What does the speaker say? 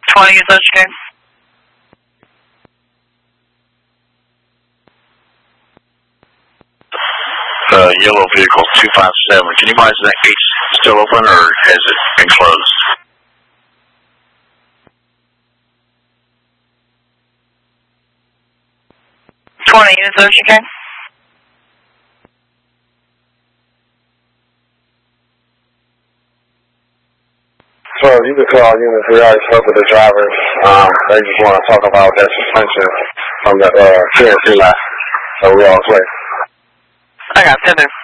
20 is Ocean. Yellow vehicle 257. Can you advise that gate's still open or has it been closed? Units Ocean. So you can call Unit 3. I already spoke with the drivers. They just want to talk about that suspension from the CNC last. So we all clear. I got 10.